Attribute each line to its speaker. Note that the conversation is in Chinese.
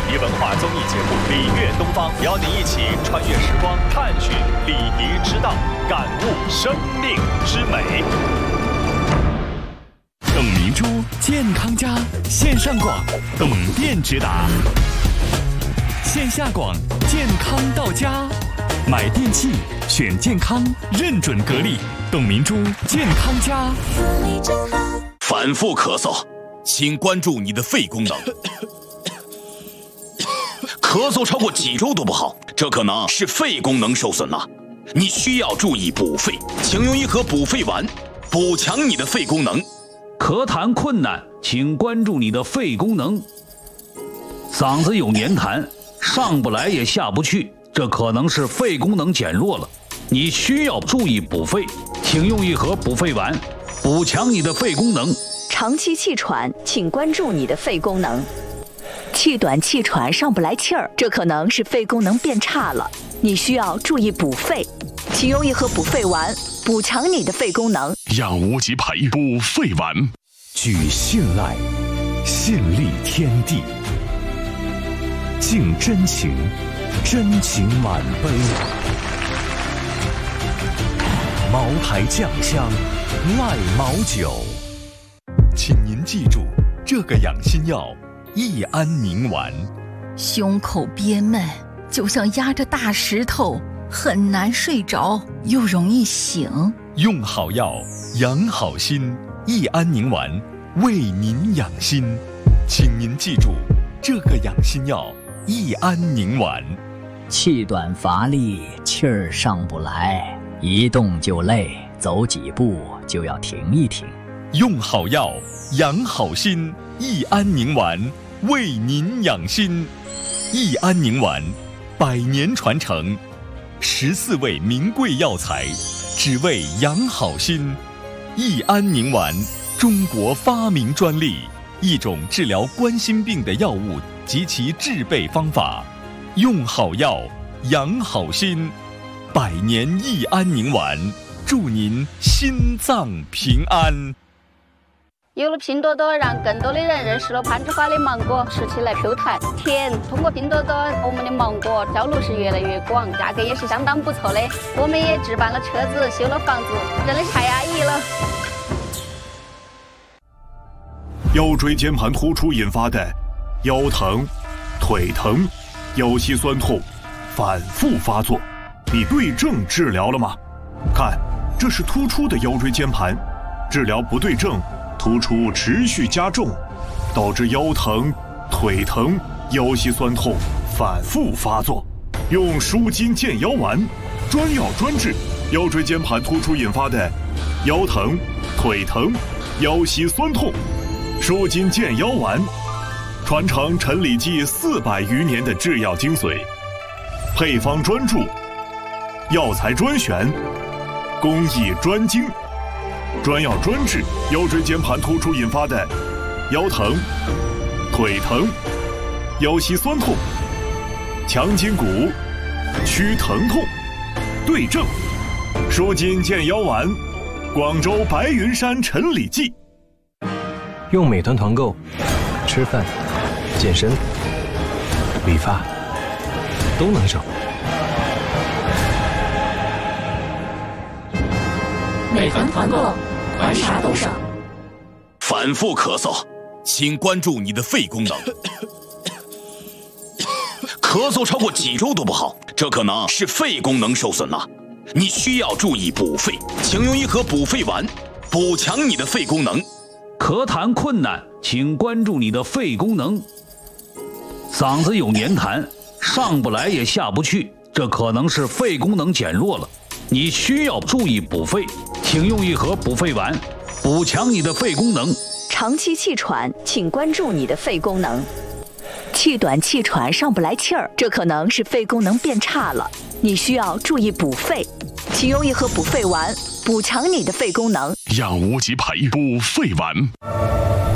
Speaker 1: 仪文化综艺节目《礼乐东方》，邀您一起穿越时光，探寻礼仪之道，感悟生命之美。
Speaker 2: 董明珠健康家线上广，董店直达；线下广，健康到家。买电器选健康，认准格力，董明珠健康家。
Speaker 3: 反复咳嗽，请关注你的肺功能。咳嗽超过几周都不好，这可能是肺功能受损了。你需要注意补肺，请用一盒补肺丸，补强你的肺功能。
Speaker 4: 咳痰困难，请关注你的肺功能。嗓子有黏痰，上不来也下不去，这可能是肺功能减弱了。你需要注意补肺，请用一盒补肺丸，补强你的肺功能。
Speaker 5: 长期气喘，请关注你的肺功能。气短气喘上不来气儿，这可能是肺功能变差了。你需要注意补肺，请用一盒补肺丸，补强你的肺功能。
Speaker 2: 养无极培补肺丸，
Speaker 6: 举信赖，信立天地，敬真情，真情满杯。茅台酱香，赖茅酒。请您记住这个养心药：益安宁丸。
Speaker 7: 胸口憋闷，就像压着大石头，很难睡着，又容易醒。
Speaker 6: 用好药，养好心。益安宁丸为您养心，请您记住这个养心药：益安宁丸。
Speaker 8: 气短乏力，气儿上不来，一动就累，走几步就要停一停。
Speaker 6: 用好药，养好心。益安宁丸为您养心。益安宁丸100年传承，14味名贵药材，只为养好心。益安宁丸，中国发明专利，一种治疗冠心病的药物及其制备方法。用好药，养好心。100年益安宁丸，祝您心脏平安。
Speaker 9: 有了拼多多，让更多的人认识了攀枝花的芒果，吃起来 Q 弹甜。通过拼多多，我们的芒果销路是越来越广，价格也是相当不错的。我们也置办了车子，修了房子，真的太安逸了。
Speaker 10: 腰椎间盘突出引发的腰疼、腿疼、腰膝酸痛反复发作，你对症治疗了吗？看，这是突出的腰椎间盘，治疗不对症，突出持续加重，导致腰疼、腿疼、腰膝酸痛反复发作。用舒筋健腰丸，专药专治腰椎间盘突出引发的腰疼、腿疼、腰膝酸痛。舒筋健腰丸，传承陈李济400余年的制药精髓，配方专注，药材专选，工艺专精，专药专治腰椎间盘突出引发的腰疼、腿疼、腰膝酸痛，强筋骨，祛疼痛，对症。舒筋健腰丸，广州白云山陈李济。
Speaker 11: 用美团团购，吃饭、健身、理发都能省。
Speaker 12: 美团团购，玩啥都省。
Speaker 3: 反复咳嗽，请关注你的肺功能。咳嗽超过几周都不好，这可能是肺功能受损了。你需要注意补肺，请用一盒补肺丸，补强你的肺功能。
Speaker 4: 咳痰困难，请关注你的肺功能。嗓子有黏痰，上不来也下不去，这可能是肺功能减弱了。你需要注意补肺，请用一盒补肺丸，补强你的肺功能。
Speaker 5: 长期气喘，请关注你的肺功能。气短气喘上不来气儿，这可能是肺功能变差了。你需要注意补肺，请用一盒补肺丸，补强你的肺功能。
Speaker 2: 养无极培补肺丸。